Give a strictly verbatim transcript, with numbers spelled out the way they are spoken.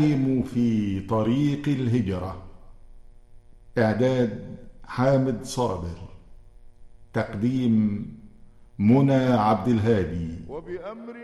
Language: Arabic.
في طريق الهجرة. إعداد حامد صابر. تقديم منى عبد الهادي.